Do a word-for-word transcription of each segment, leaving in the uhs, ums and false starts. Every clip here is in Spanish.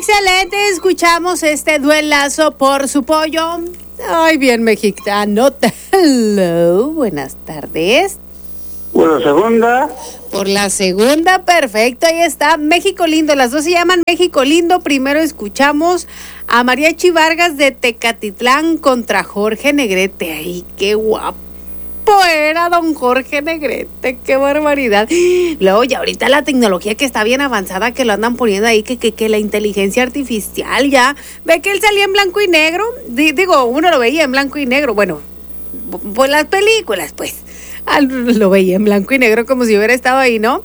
excelente, escuchamos este duelazo por su pollo. Ay, bien mexicano. Hello, buenas tardes. Por la segunda. Por la segunda, perfecto, ahí está, México Lindo, las dos se llaman México Lindo. Primero escuchamos a Mariachi Vargas de Tecatitlán contra Jorge Negrete. Ay, qué guapo era don Jorge Negrete, qué barbaridad. Luego ya ahorita la tecnología que está bien avanzada, que lo andan poniendo ahí, que, que, que la inteligencia artificial ya, ve que él salía en blanco y negro, D- digo, uno lo veía en blanco y negro, bueno, por las películas pues, lo veía en blanco y negro como si hubiera estado ahí, ¿no?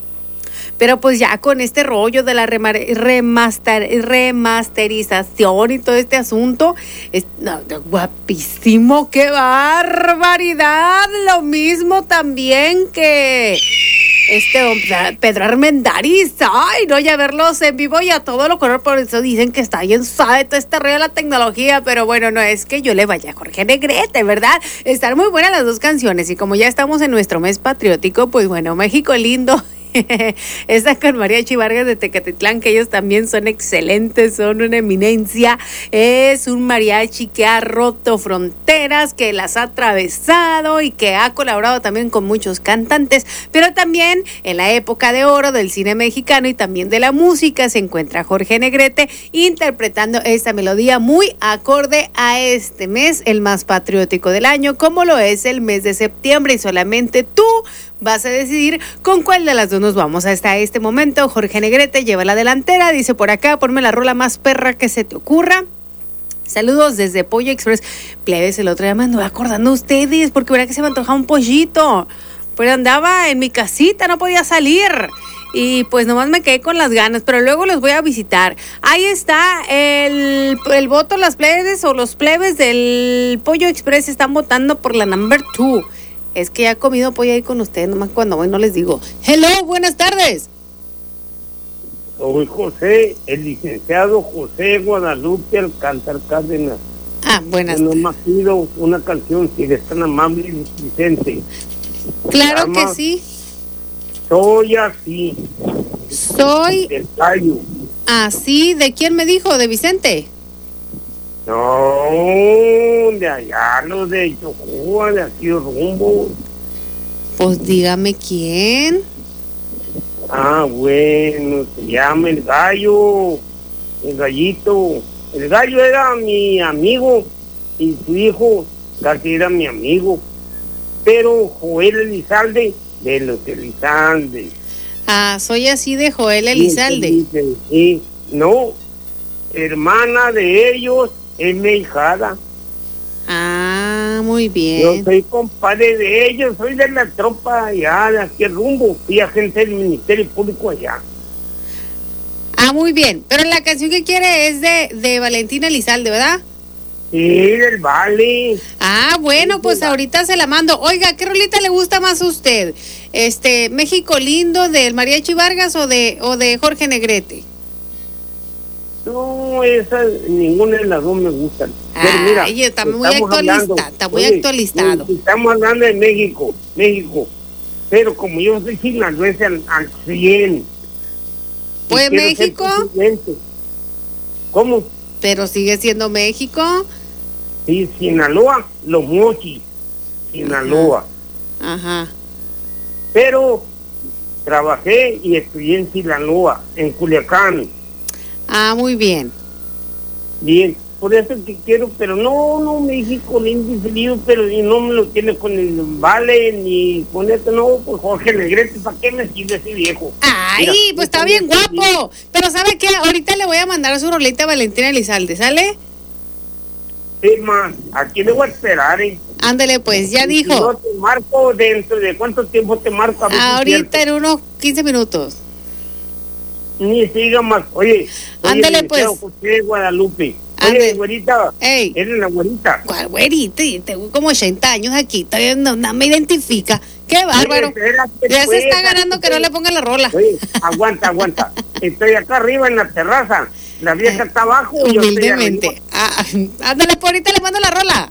Pero pues ya con este rollo de la remaster, remasterización y todo este asunto, es no, guapísimo, qué barbaridad. Lo mismo también que este don Pedro Armendáriz. Ay, no, ya verlos en vivo y a todo lo color, por eso dicen que está bien suave todo este rollo de la tecnología, pero bueno, no es que yo le vaya a Jorge Negrete, ¿verdad? Están muy buenas las dos canciones y como ya estamos en nuestro mes patriótico, pues bueno, México Lindo. Esta con Mariachi Vargas de Tecatitlán, que ellos también son excelentes, son una eminencia. Es un mariachi que ha roto fronteras, que las ha atravesado y que ha colaborado también con muchos cantantes, pero también en la época de oro del cine mexicano y también de la música se encuentra Jorge Negrete interpretando esta melodía muy acorde a este mes, el más patriótico del año, como lo es el mes de septiembre, y solamente tú vas a decidir con cuál de las dos nos vamos. Hasta este momento Jorge Negrete lleva la delantera, dice por acá, ponme la rola más perra que se te ocurra. Saludos desde Pollo Express. Plebes, el otro día me andaba acordando ustedes, porque verá que se me antojaba un pollito, pero andaba en mi casita, no podía salir y pues nomás me quedé con las ganas, pero luego los voy a visitar. Ahí está el, el voto, las plebes o los plebes del Pollo Express están votando por la number two. Es que ya he comido pollo ahí con ustedes, nomás cuando voy no les digo. Hello, buenas tardes. Soy José, el licenciado José Guadalupe Alcántar Cárdenas. Ah, buenas tardes. No me pido una canción, si eres tan amable, Vicente. Claro que sí. Soy así. Soy El gallo. así. ¿De quién me dijo? ¿De Vicente? No, de allá, los de Yocoa, de aquí rumbo. Pues dígame quién. Ah, bueno, se llama el gallo, el gallito. El gallo era mi amigo y su hijo casi era mi amigo. Pero Joel Elizalde, de los Elizalde. Ah, soy así de Joel Elizalde. Sí, sí, no, hermana de ellos. Es mi hijada. Ah, muy bien. Yo soy compadre de ellos, soy de la tropa allá, de aquí rumbo. Fui agente del Ministerio Público allá. Ah, muy bien. Pero la canción que quiere es de, de Valentina Elizalde, ¿verdad? Sí, del Vale. Ah, bueno, pues ahorita se la mando. Oiga, ¿qué rolita le gusta más a usted? Este, México Lindo del Mariachi Vargas o de, o de Jorge Negrete. No, esas, ninguna de las dos me gustan. Pero mira, ay, está muy actualizado, está muy oye, actualizado. Estamos hablando de México, México. Pero como yo soy sinaloense al, al cien. Pues México. ¿Cómo? Pero sigue siendo México. Sí, Sinaloa, Los Mochis, Sinaloa. Ajá. Ajá. Pero trabajé y estudié en Sinaloa, en Culiacán. Ah, muy bien. Bien, por eso que quiero, pero no, no, México lindo y feliz, pero y no me lo tiene con el Vale, ni con esto, no, pues Jorge Negrete, ¿para qué me sirve ese viejo? Ay, mira, pues está bien guapo, pero ¿sabe qué? Ahorita le voy a mandar su rolita a Valentina Elizalde, ¿sale? Sí, más, aquí le voy a esperar, ¿eh? Ándale, pues, ya dijo. Si no te marco, ¿dentro de cuánto tiempo te marco? A ahorita en unos quince minutos. Ni siga más. Oye, ándale pues. José Guadalupe. Oye, güerita. Ey. Eres la güerita. ¿Cuál güerita? Tengo como ochenta años aquí. Todavía no, no me identifica. Qué bárbaro. Oye, ya pues, se está ganando que no le ponga la rola. Oye, aguanta, aguanta. Estoy acá arriba en la terraza. La vieja eh, está abajo. Humildemente. Y ah, ándale, por ahorita le mando la rola.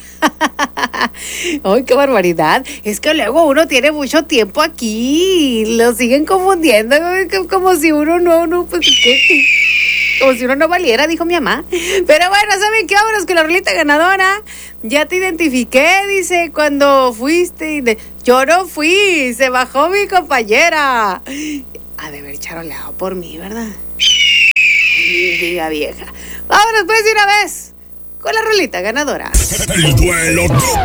¡Ay, qué barbaridad! Es que luego uno tiene mucho tiempo aquí y lo siguen confundiendo como si uno no, no, pues, ¿qué? Como si uno no valiera, dijo mi mamá. Pero bueno, ¿saben qué? Vámonos con la rolita ganadora. Ya te identifiqué, dice, cuando fuiste. Y de... Yo no fui, se bajó mi compañera. Ha de haber charoleado por mí, ¿verdad? Diga vieja. Vámonos pues de una vez con la rolita ganadora. El duelo.